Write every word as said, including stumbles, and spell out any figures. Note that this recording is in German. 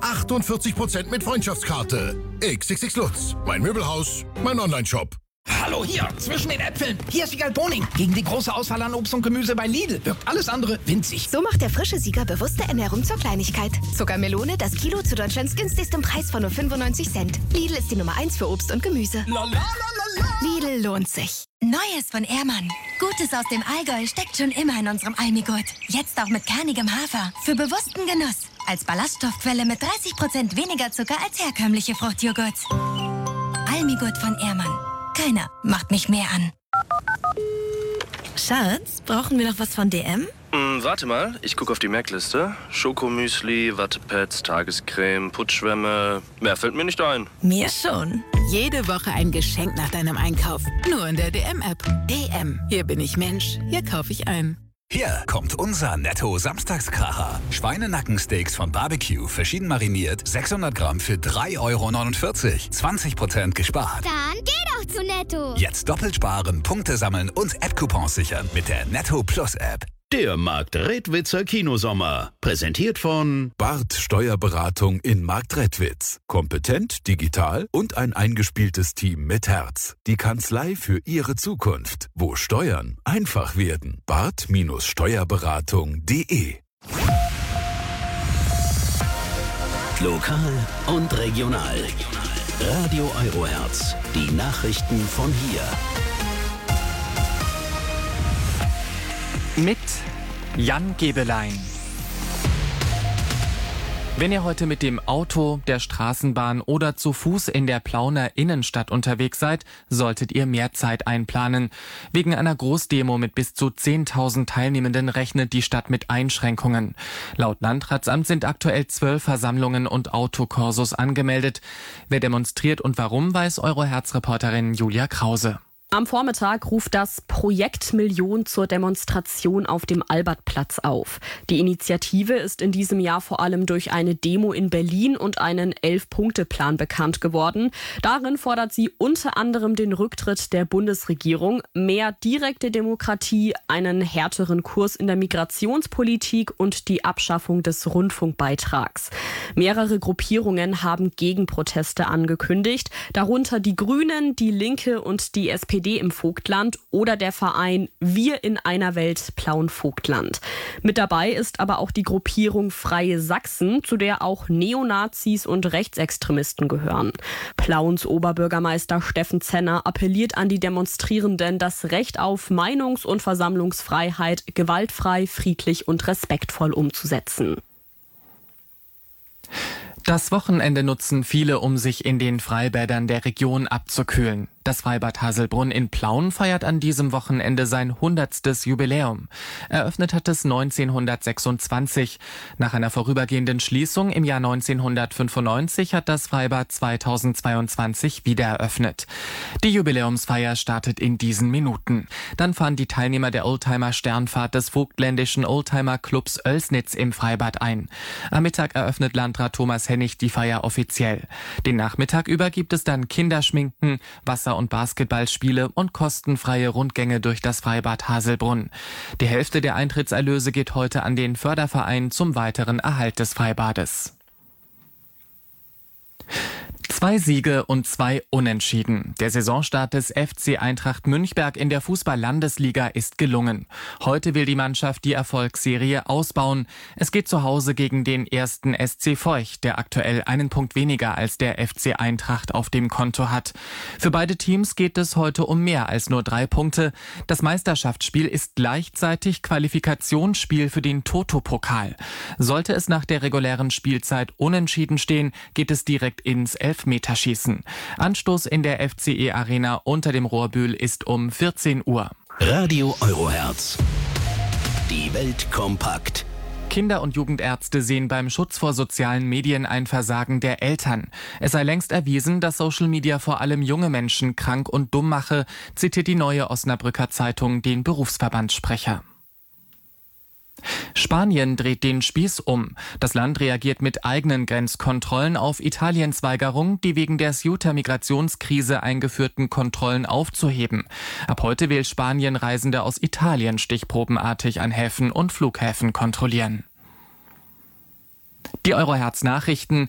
achtundvierzig Prozent mit Freundschaftskarte. X X X Lutz, mein Möbelhaus, mein Onlineshop. Hallo, hier, zwischen den Äpfeln. Hier ist Siegal Boning. Gegen die große Auswahl an Obst und Gemüse bei Lidl wirkt alles andere winzig. So macht der frische Sieger bewusste Ernährung zur Kleinigkeit. Zuckermelone, das Kilo zu Deutschlands günstigstem Preis von nur fünfundneunzig Cent. Lidl ist die Nummer eins für Obst und Gemüse. La, la, la, la, la. Lidl lohnt sich. Neues von Ehrmann. Gutes aus dem Allgäu steckt schon immer in unserem Almigurt. Jetzt auch mit kernigem Hafer. Für bewussten Genuss. Als Ballaststoffquelle mit dreißig Prozent weniger Zucker als herkömmliche Fruchtjoghurts. Almigurt von Ehrmann. Keiner macht mich mehr an. Schatz, brauchen wir noch was von D M? Mm, warte mal, ich gucke auf die Merkliste. Schokomüsli, Wattepads, Tagescreme, Putzschwämme. Mehr fällt mir nicht ein. Mir schon. Jede Woche ein Geschenk nach deinem Einkauf. Nur in der D M-App. D M. Hier bin ich Mensch. Hier kaufe ich ein. Hier kommt unser Netto-Samstagskracher. Schweinenackensteaks von Barbecue, verschieden mariniert, sechshundert Gramm für drei Euro neunundvierzig. zwanzig Prozent gespart. Dann geh doch zu Netto. Jetzt doppelt sparen, Punkte sammeln und App-Coupons sichern mit der Netto Plus App. Der Marktredwitzer Kinosommer. Präsentiert von Barth Steuerberatung in Marktredwitz. Kompetent, digital und ein eingespieltes Team mit Herz. Die Kanzlei für Ihre Zukunft. Wo Steuern einfach werden. barth-steuerberatung punkt de. Lokal und regional. Radio Eurohertz. Die Nachrichten von hier. Mit Jan Gebelein. Wenn ihr heute mit dem Auto, der Straßenbahn oder zu Fuß in der Plauner Innenstadt unterwegs seid, solltet ihr mehr Zeit einplanen. Wegen einer Großdemo mit bis zu zehntausend Teilnehmenden rechnet die Stadt mit Einschränkungen. Laut Landratsamt sind aktuell zwölf Versammlungen und Autokorsos angemeldet. Wer demonstriert und warum, weiß Eurohertz-Reporterin Julia Krause. Am Vormittag ruft das Projekt Million zur Demonstration auf dem Albertplatz auf. Die Initiative ist in diesem Jahr vor allem durch eine Demo in Berlin und einen Elf-Punkte-Plan bekannt geworden. Darin fordert sie unter anderem den Rücktritt der Bundesregierung, mehr direkte Demokratie, einen härteren Kurs in der Migrationspolitik und die Abschaffung des Rundfunkbeitrags. Mehrere Gruppierungen haben Gegenproteste angekündigt, darunter die Grünen, die Linke und die S P D im Vogtland oder der Verein Wir in einer Welt Plauen-Vogtland. Mit dabei ist aber auch die Gruppierung Freie Sachsen, zu der auch Neonazis und Rechtsextremisten gehören. Plauens Oberbürgermeister Steffen Zenner appelliert an die Demonstrierenden, das Recht auf Meinungs- und Versammlungsfreiheit gewaltfrei, friedlich und respektvoll umzusetzen. Das Wochenende nutzen viele, um sich in den Freibädern der Region abzukühlen. Das Freibad Haselbrunn in Plauen feiert an diesem Wochenende sein hundertstes Jubiläum. Eröffnet hat es neunzehnhundertsechsundzwanzig. Nach einer vorübergehenden Schließung im Jahr neunzehnhundertfünfundneunzig hat das Freibad zweitausendzweiundzwanzig wieder eröffnet. Die Jubiläumsfeier startet in diesen Minuten. Dann fahren die Teilnehmer der Oldtimer-Sternfahrt des vogtländischen Oldtimer-Clubs Oelsnitz im Freibad ein. Am Mittag eröffnet Landrat Thomas Hennig die Feier offiziell. Den Nachmittag über gibt es dann Kinderschminken, Wasser- und Basketballspiele und kostenfreie Rundgänge durch das Freibad Haselbrunn. Die Hälfte der Eintrittserlöse geht heute an den Förderverein zum weiteren Erhalt des Freibades. Zwei Siege und zwei Unentschieden. Der Saisonstart des F C Eintracht Münchberg in der Fußball-Landesliga ist gelungen. Heute will die Mannschaft die Erfolgsserie ausbauen. Es geht zu Hause gegen den ersten S C Feucht, der aktuell einen Punkt weniger als der F C Eintracht auf dem Konto hat. Für beide Teams geht es heute um mehr als nur drei Punkte. Das Meisterschaftsspiel ist gleichzeitig Qualifikationsspiel für den Toto-Pokal. Sollte es nach der regulären Spielzeit unentschieden stehen, geht es direkt ins Elfmeterschießen. Anstoß in der F C E Arena unter dem Rohrbühl ist um vierzehn Uhr. Radio Eurohertz. Die Welt kompakt. Kinder- und Jugendärzte sehen beim Schutz vor sozialen Medien ein Versagen der Eltern. Es sei längst erwiesen, dass Social Media vor allem junge Menschen krank und dumm mache, zitiert die Neue Osnabrücker Zeitung den Berufsverbandssprecher. Spanien dreht den Spieß um. Das Land reagiert mit eigenen Grenzkontrollen auf Italiens Weigerung, die wegen der Ceuta-Migrationskrise eingeführten Kontrollen aufzuheben. Ab heute will Spanien Reisende aus Italien stichprobenartig an Häfen und Flughäfen kontrollieren. Die Eurohertz Nachrichten